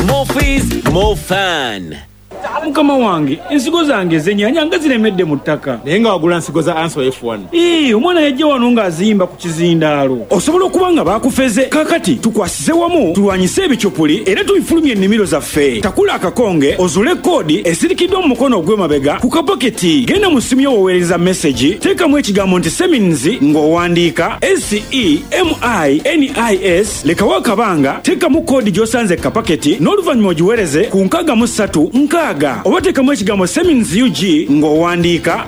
More fees, more fun. Mukama wange ensigo zange zenyanya nga ziremedde mu ttaka naye nga wagula nsigo za Answer F1 omwana yajja wano ng'azimba ku kizindaalo osobola okuba nga baakufeze kaakati tukwasize wamu tulwanyise ebicyupuli era tubifulumye ennimiro zaffe takula akakonge ozule koodi esirikiddwa mu mukono ogw'emabega ku kapaketi genda mu ssimu y'owoweereza mesagi teekamu ekigambo nti Semins ng'owandiika SEMINIS lekawo akabanga teekamu koodi gy'osanze kapaketi n'oluvannyuma ogiweereze ku 63 oba teekamu ekigambo Semins UG ng'owandiika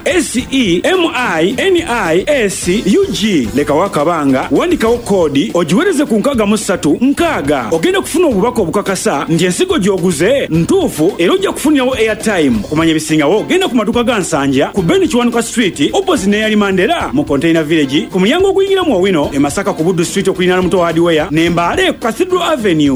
SEMINIS UG lekawo akabanga wandikawo koodi ogiweereze ku 63 ogenda kufuna obubaka obukakasa nti ensigo gy'oguze ntuufu era ojja kufunirawo airtime okumanya ebisingawo genda ku maduuka ga Nsanja ku Beni Kiwanuka Street opposite n'eyali Mandela mu Container Village ku mulyango oguyingira mu Owino e Masaka ku Buddu Street okulinaana muto Hardware ne Mbale ku Cathedral Avenue.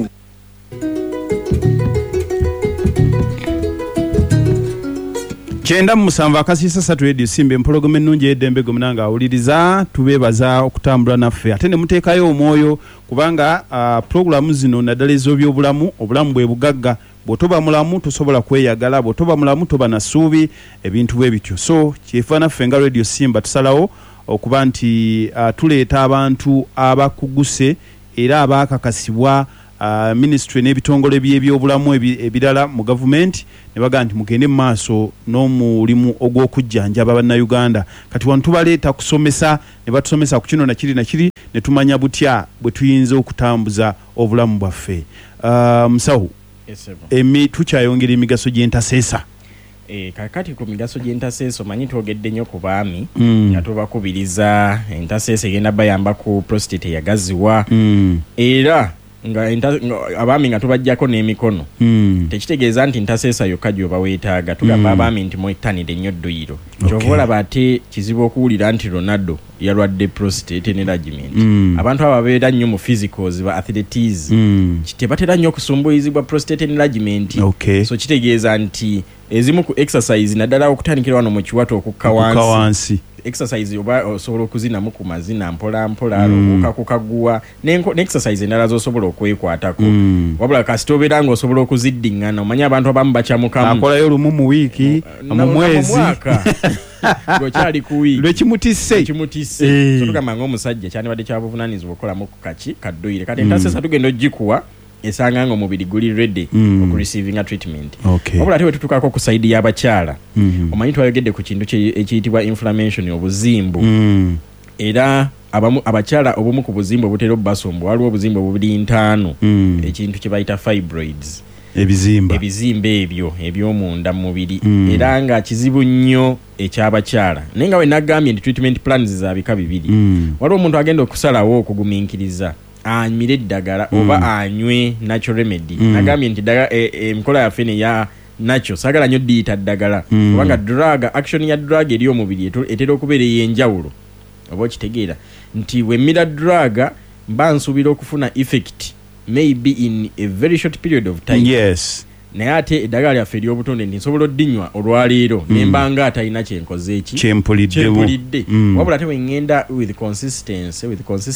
Chenda musanva akasiisa satu radio simbe empologome nnungi eddembe gomunanga awuliriza tubebaza okutambula naffe ate ne muteekayo omwoyo kubanga programu zino naddala ez'ebyobulamu obulamu bwe bugagga bw'otoba mulamu tosobola kweyagala bw'otoba mulamu toba na ssuubi ebintu bwe bityo so kyefa naffe nga radio simba tusalawo okuba nti tuleeta abantu abakuguse era abaakakasibwa ministry n'ebitongole by'ebyobulamu ebirala mu government ne baga nti mugende maaso n'omulimu ogw'okujjanjaba bannayuganda kati wano tubaleeta kusomesa ne batusomesa ku kino nakiri ne tumanya butya bwe tuyinza okutambuza obulamu bwaffe musawo tukyayongera emigaso gy'entaseesa kakati ku migaso gy'entaseesa omanyi twogedde nnyo ku baami nga tubakubiriza entaseesa egenda bayamba ku prostate eyagaziwa era nga abaami nga tubajjako n'emikono tekitegeeza nti ntaseesa yokka gy'oba weetaaga tugamba abaami nti mwettanire nnyo dduyiro kyova olaba ate kizibu okuwulira nti Ronaldo yalwadde prostate enlargement abantu abo babeera nnyo mu physicals ba athletes tebatera nnyo okusumbuyizibwa prostate enlargement so kitegeeza nti ezimu ku exercise naddala okutandikira wano mu kiwato okukka wansi exercise oba osobola okuzinamu ku mazina mpola alobuuka kukaguwa ne exercise endala z'osobola okwekwatako wabula kasita obeera ng'osobola okuziddiŋŋana omanye abantu abamu bakyamukamu akolayo lumu mu wiiki mu mwezi gokyali ku wiiki lwekimutisse so tugamba ng'omusajja kyandibadde kyabuvunaanyizibwa okukolamu ku kaki kadduyire kati entaseesa tugenda ogikuwa esanga nga omubiri guli ready okureceiving a treatment wabula ate wetutukako ku saidi y'abakyala omanyi twayogedde ku kintu ekiyitibwa inflammation obuzimbu era abakyala obumu ku buzimbu obutera obbasombu waliwo obuzimbu obubiri 5 ekintu kye bayita fibroids ebizimba ebyo eby'omunda mu mubiri era nga kizibu nnyo ekyabakyala naye nga we nagambye nti treatment plans za bika bibiri waliwo omuntu agenda okusalawo okugumiikiriza anywe eddagala oba anywe natural remedy nagambye nti emikola yaffe neya natural sagala nnyo diyita ddagala kubanga drug action ya drug eri omubiri etera okubeera ey'enjawulo oba okitegeera nti wemmira drug mba nsuubira okufuna effect maybe in a very short period of time naye ate eddagala lyaffe ery'obutonde nti nsobola oddinywa olwaleero nembanga atalina kyenkoze eki kyempulidde wabula ate wengenda with consistency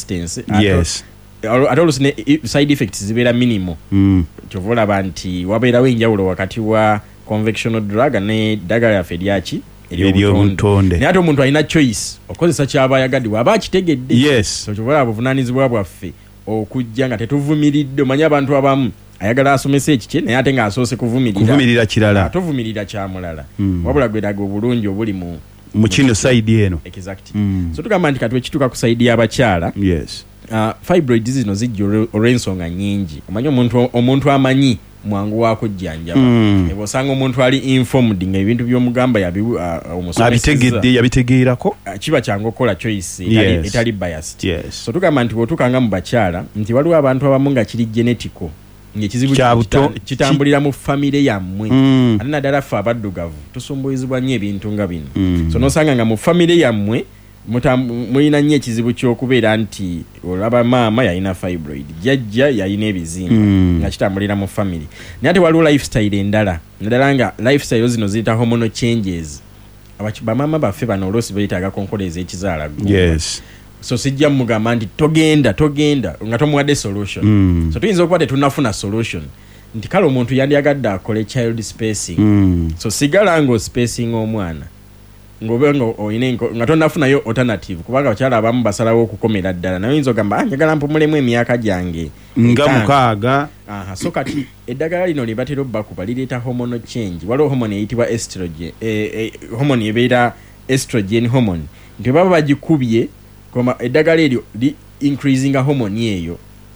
ate olusi ne side effects zibeera minimal kyova olaba nti wabeerawo enjawulo wakati wa conventional drug ne ddagala lyaffe eryaki ery'obutonde naye ate omuntu alina choice okozesa kyaba ayagadde waba akitegedde so kyova olaba buvunaanyizibwa bwaffe okujja nga tetuvumiridde omanyi abantu abamu ayagala asomesa ekikye naye ate ng'asoose kuvumirira kirala tovumirira kyamulala wabula gweraga obulungi obuli mu kino side eno so tugamba nti kati wekituuka ku side y'abakyala fibroids zino zijja olw'ensonga nnyingi omanyi omuntu amanyi mwangu wakujjanjaba osanga omuntu ali informed nga ebintu by'omugamba yabitegeerako kiba kyangu okukola choice etali biased so tugamba nti bw'otuukanga mu bakyala nti waliwo abantu abamu nga kiri genetical ng'ekizibu kitambulira mu famire yammwe ate naddala ffe abaddugavu tusumbuyizibwa nnyo ebintu nga bino so n'osanga nga mu famire yammwe mulina nnyo ekizibu ky'okubeera nti olaba maama yalina fibroid jjajja yalina ebizimba nga kitambulira mu family naye ate waliwo lifestyle endala naddala nga lifestyle zino ziyita hormonal changes bamaama baffe bano olwosi beetaaga konkola ez'ekizaala so sijja mugamba nti togenda nga tomuwadde solution so tuyinza okuba tetunafuna solution nti kale omuntu yandiyagadde akole child spacing so sigala ngo spacing omwana ngobengo oyine nga tonafunayo alternative kubanga abakyala abamu basalawo okukomera ddala naye oyinza ogamba njagala mpumulemu emyaka gyange nga mukaaga so kati eddagala lino lye batera obbakuba lireeta hormonal change waliwo hormone eyitibwa estrogen hormone ebeera estrogen hormone nti baba bagikubye koma eddagala eryo li increasing hormone eyo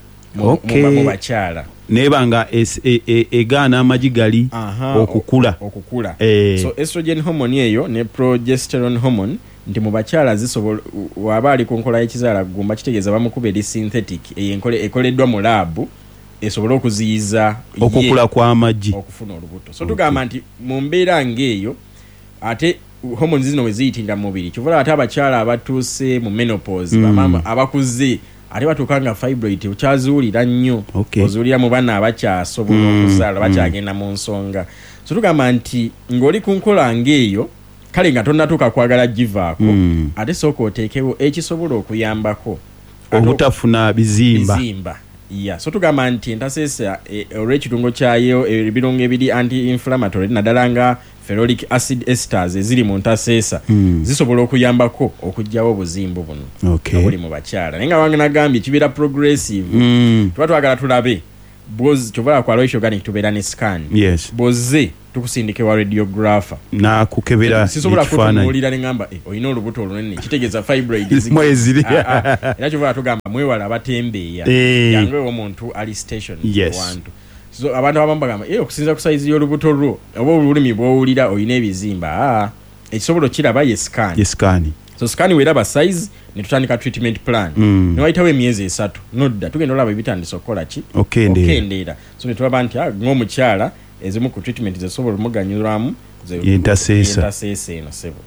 mu bakyala nebanga egaana amagi gali okukula so estrogen hormone eyo ne progesterone hormone nti mu bakyala zisobola waba ali ku nkola y'ekizaala gumba kitegeeza bamukuba eri synthetic ekoleddwa mu laabu esobola okuziyiza okukula kw'amagi okufuna olubuto so tugamba nti mu mbeera ng'eyo ate hormones zino we ziyitirira mu mubiri kivuga ate abakyala abatuuse mu menopause bamama abakuze ate batukanga fibroid ukyazuulira nnyo ozuulira mu baana abakyasobola okuzaala bakyagenda mu nsonga so tugamba nti ng'oli ku nkola ng'eyo kale nga tonnatuuka kwagala givaako ate sooka oteekewo ekisobola okuyambako obutafuna bizimba so tugamba nti entaseesa olw'ekitungo kyayo ebirungo ebiri anti-inflammatory naddala nga ferrolic acid esters eziri mu ntaseesa zisobola okuyambako okugyawo obuzimbu buno obuli mu bakyala naye nga wange nagambye kibeera progressive tuba twagala tulabe kyovala kwala isho organic tubeera ne scan boze tukusindike wa radiographer nakukebera sisobola kutunuulira ne ngamba olina olubuto olunene kitegeeza fibroids mweziri era kyovala tugamba mwewala abatembeeya yange omuntu ali station wantu so abantu abamu bagamba okusinza ku size y'olubuto lwo oba olulimi bw'owulira olina ebizimba ekisobola kiraba ye scan so scan weeraba size ne tutandika treatment plan ne wayitawo emyezi 3 nodda tugenda olaba ebitandisa okukola ki okendeera so ne tulaba nti ng'omukyala ezimu ku treatment zesobola omuganyulwamu entaseesa eno sebo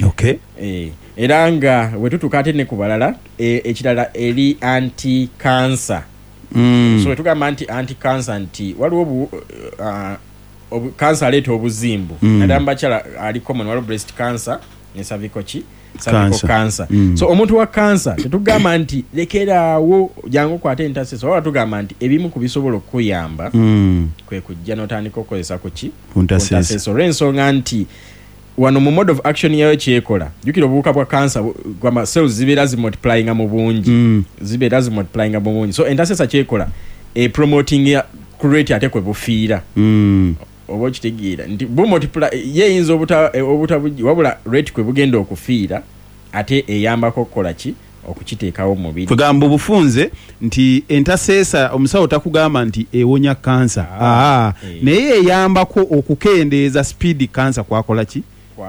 era nga wetutuuka ate ne ku balala ekirala eri anti-cancer so tugamba nti anti-cancer nti waliwo cancer aleeta obuzimbu naddala mubakyala ali common waliwo breast cancer ne cervical cancer so omuntu wa cancer tetugamba nti lekeraawo jangu okwate entaseesa waba tugamba nti ebimu ku bisobola okukuyamba kwe kujja n'otandika okukozesa kuki kuntaseesa olw'ensonga nti wano mu mode of action yayo kyekola jukira obuwuka bwa cancer kwamba cells zibeera zimultiplyinga mu bungi so entaseesa kyekola promoting kurate ate kwe bufiira oba okitegeera nti bumultiply yeyinza obutabugi wabula rate kwe bugenda okufiira ate eyambako okukola ki okukiteekawo mu mubiri tugamba obufunze nti entaseesa omusawo takugamba nti ewonya kansa naye eyambako okukendeeza speed kansa kwakola ki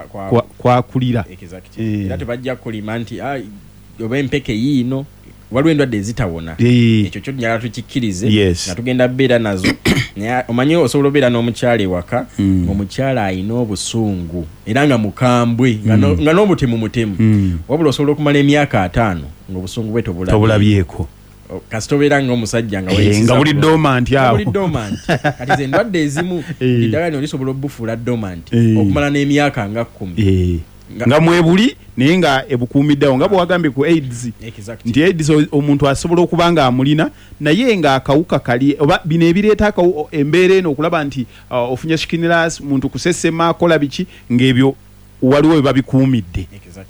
kwakulira era tebajja kulima nti oba empeke yiino waliwo endwadde ezitawona ekyo kyo njagala tukikkirize nga tugenda beera nazo omanyi osobola obeera n'omukyala ewaka omukyala alina obusungu era nga mukambwe nga n'obutemu mutemu wabula osobola okumala emyaka 5 ng'obusungu bwe tobulabyeko kasita obeera ng'omusajja nga buli dormant awo kati ze endwadde ezimu eddagala lino lisobola obufuula dormant okumala n'emyaka nga 10 nga mwebuli naye nga ebukuumiddewo nga bwewagambye ku AIDS nti AIDS omuntu asobola okuba nga amulina naye nga akawuka kali oba bino ebireeta embeera eno okulaba nti ofunye shikiniras muntu kusesema akola biki ng'ebyo waliwo we babikuumidde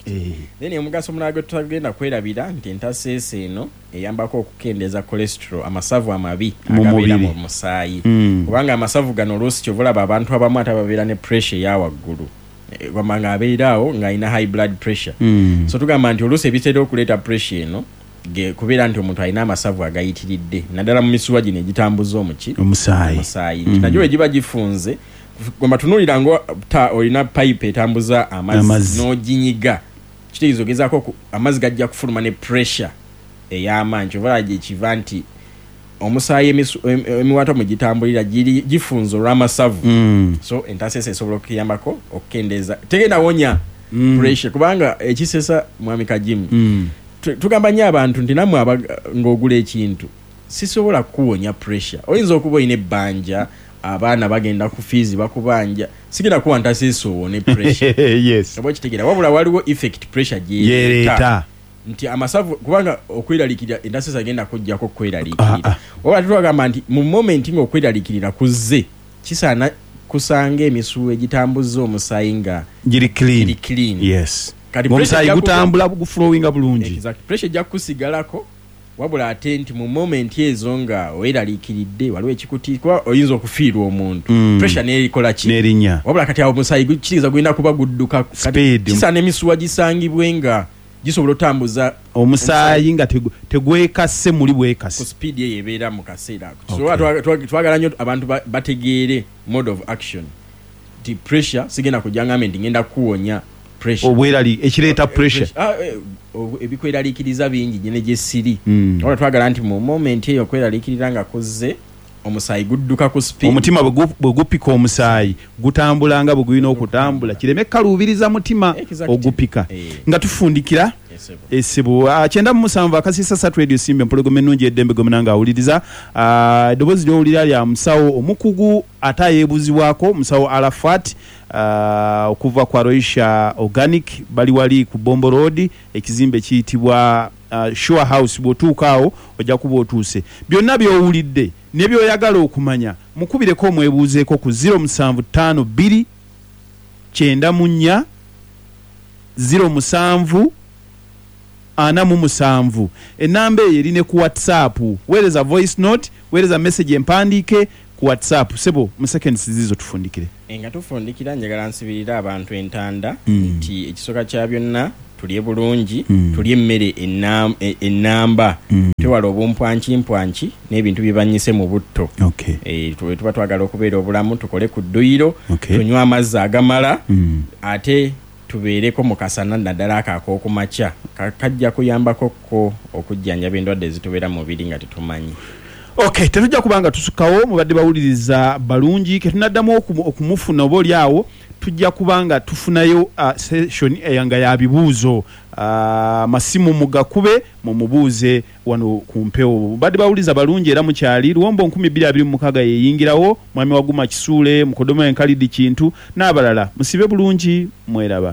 then omugaso omulala gwe tutagenda kwerabira nti entaseesa eno eyambako okukendeeza cholesterol amasavu amabi agabeera mu musaayi kubanga amasavu gano oluusi kyovulaba abantu abamu ate babeera ne pressure eya waggulu wamanga abeeraawo ng'alina high blood pressure so tugamba nti oluusi ebitera okuleeta pressure eno kubeera nti omuntu alina amasavu agayitiridde naddala mu misuwa gino egitambuza omusaayi nagyo egiba gifunze gwamba tunuulira nga olina pipe etambuza amazzi n'oginyiga kitegeeza ogezaako amazzi gajja kufuluma ne pressure ey'amaanyi kyova gyekiva nti omusaayi emiwato mwe gitambulira gifunza olw'amasavu so entaseesa esobola okuyambako okukendeeza tegenda wonya pressure kubanga ekisesa mwami kajimu tugamba nnyo abantu nti nammwe ng'ogula ekintu sisobola kuwonya pressure oyinza okuba olina ebbanja abaana bagenda ku fees bakubanja sigenda kuwa ntaseesa owone pressure yes oba kitegeera wabula waliwo effect pressure gyereta nti amasavu kubanga okweralikirira endase agenda kujjako kweralikirira oba tutwagamba nti mu moment nga okweralikirira kuzze kisaana kusanga emisuwa egitambuza omusaayi nga giri clean. Yes. Kati omusaayi gutambula guflowinga bulungi. Exactly. Pressure ejja kusigalako wabula ate nti mu moment ezo nga weeraliikiridde waliwo ekikutikwa oyinza okufiirwa omuntu pressure neerikola ki neerinya wabula kati awo omusaayi kiriza gulina kuba gudduka kisaana emisuwa gisangibwe nga gisobola otambuza omusaayi nga tegwekase muli bwekase ku speed eyo ebeera mu kaseera twagala nnyo abantu bategeere mode of action ti pressure sigenda kujjanga amendi ngenda kuwonya pressure obwerali ekireeta pressure ebikweraliikiriza bingi nyene gye siri wabula twagala nti mu moment eyo okweraliikirira nga kuzze omusaayi gudduka ku speed omutima bwe gupika omusaayi gutambula nga bwe gulina okutambula kireme kaluubiriza mutima ogupika nga tufundikira essebo 97 akasisa 3 radio simbe mpologome ennungi eddembe gomenanga awuliriza eddoboozi ly'owulira lya musawo omukugu ate ayeebuzibwako musawo Arafat okuva kwa Roisha Organic bali wali ku Bombo Road ekizimbe kiyitibwa Sure House bw'otuukaawo ojja kuba otuuse byonna by'owulidde ne by'oyagala okumanya mukubireko omwebuuzeeko ku 0752 94 07 47 enamba eyo erine ku WhatsApp weereza voice note weereza message empandiike ku WhatsApp sebo mu seconds zizo tufundikire nga tufundikira njagala nsibirira abantu entanda nti ekisoka kya byonna tulye bulungi tulye emmere ennamba twewala obumpwanki n'ebintu bye banyise mu butto tuba twagala okubeera obulamu tukole ku dduyiro tunywa amazzi agamala ate tubeereko mu kasana naddala akak'okumakya kajja kuyambako ko okujjanjaba endwadde ezitubeera mu mubiri nga tetumanyi tetujja kubanga tusukawo mubadde bawuliriza balungi ketunaddamu okumufuna oba oli awo tujja kubanga tufunayo session eyanga ya bibuuzo masimu mugakube mumubuuze wano ku mpewo badde bawuliriza balungi era mukyali Luwombo 2026 yeyingirawo mwami waguma Kisuule Mukodoma Enkalidi Kintu n'abalala musibe bulungi mweraba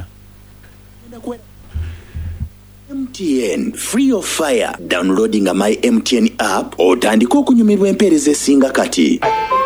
MTN free of fire downloading my MTN app otandika okunyumirwa empeereza esinga kati.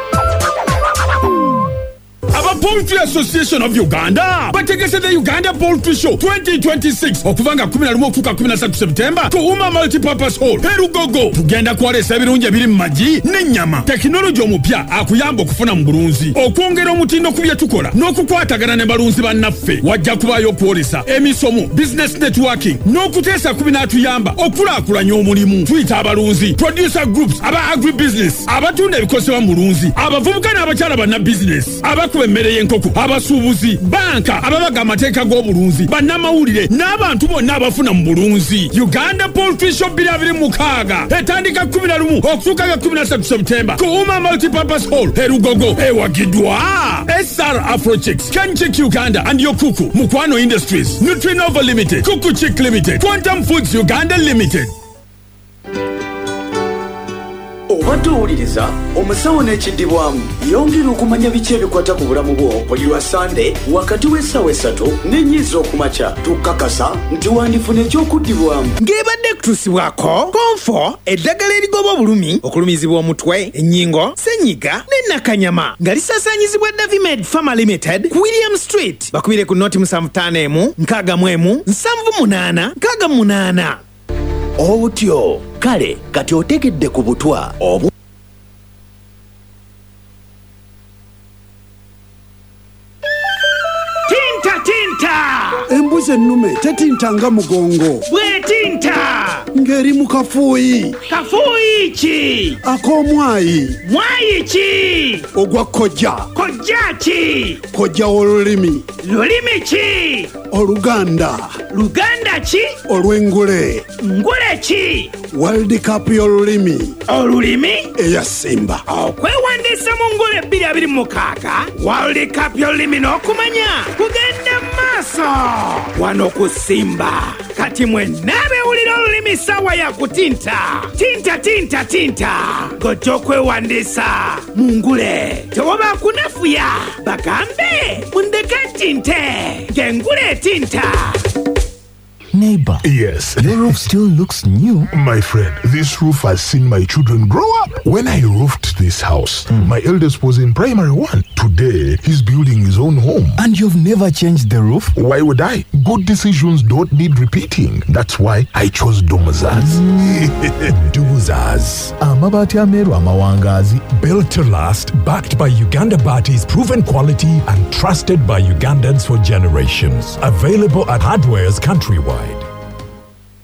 Poultry Association of Uganda bategese the Uganda Poultry Show 2026 okuvanga 11 okutuuka 13 September ku Uma Multipurpose Hall Herugogo tugenda kwalesa ebirungi ebiri mu magi n'ennyama tekinologi omupya akuyamba okufuna mu bulunzi okwongera omutindo ku bye tukola n'okukwatagana ne balunzi bannaffe wajja kubayo okwolesa emisomo business networking n'okuteesa ku binaatuyamba okulaakulanya omulimu tuyita abalunzi producer groups aba agri business abatunda ebikozesebwa mu bulunzi abavubuka n'abakyala banna business abakuba emmere y'enkoko abasuubuzi banka ababaga amateeka g'obulunzi bannamawulire n'abantu bonna abafuna mu bulunzi Uganda Poultry Show 2026 etandika 11 okutuuka 13 September ku Uma Multipurpose Hall Herugogo ewagidwa SR Afrochicks Kenchik Uganda and Yokuku Mukwano Industries Nutrinova Limited Kuku Chick Limited Quantum Foods Uganda Limited. Obadde owuliriza omusawo n'ekiddibwamu yongera okumanya biki ebikwata ku bulamu bwo buli lwa Sunday wakati w'essaawa 3 n'ennyiriri okumakya tukakasa nti wandifuna ekyokuddibwamu ng'ebadde kutuusibwako konfo eddagala erigoba obulumi okulumizibwa omutwe ennyingo ssenyiga n'ennakanyama nga lisaasaanyizibwa Davimed Pharma Limited ku William Street bakubire ku noti 751 61 78 68 otyo kale kati otegedde ku butwa tinta embuzi ennume tetintanga mugongo bwetinta ng'eri mu kafuuyi ki ak'omwayi mwayi ki ogwa kojja ki kojja w'olulimi ki oluganda ki olw'engule ki World Cup y'olulimi eya Simba okwewandiisa mu ngule 2026 World Cup y'olulimi n'okumanya kugenda maaso wano ku Simba kati mwenna beewulira olulimi ssaawa ya kutinta tinta gojja okwewandiisa mu ngule tewoba kunafuya bagambe mundeke tinte ng'engule etinta Neighbor. Yes. Your roof still looks new. My friend, this roof has seen my children grow up. When I roofed this house, my eldest was in primary 1. Today, he's building his own home. And you've never changed the roof? Why would I? Good decisions don't need repeating. That's why I chose Domazaz. Domazaz. Amabati ameru amawangazi. Built to last, backed by Uganda Bati's proven quality and trusted by Ugandans for generations. Available at hardwares countrywide.